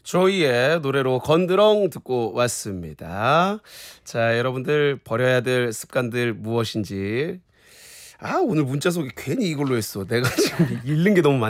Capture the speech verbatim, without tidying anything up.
조이의 노래로 건드렁 듣고 왔습니다. 자, 여러분들 버려야 될 습관들 무엇인지. 아, 오늘 문자 소개 괜히 이걸로 했어. 내가 지금 읽는 게 너무 많